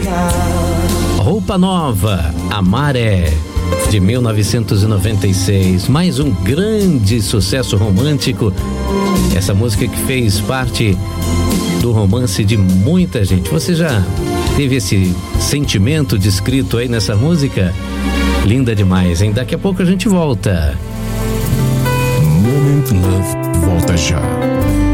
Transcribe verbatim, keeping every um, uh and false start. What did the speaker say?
Roupa Nova, Amar é, de mil novecentos e noventa e seis, mais um grande sucesso romântico. Essa música que fez parte do romance de muita gente. Você já teve esse sentimento descrito aí nessa música? Linda demais, hein? Daqui a pouco a gente volta. Moment Love volta já.